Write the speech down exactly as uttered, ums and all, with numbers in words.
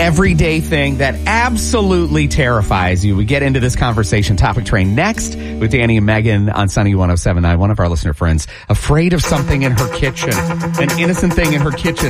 everyday thing that absolutely terrifies you? We get into this conversation topic train next with Danny and Megan on Sunny one oh seven point nine. One of our listener friends afraid of something in her kitchen, an innocent thing in her kitchen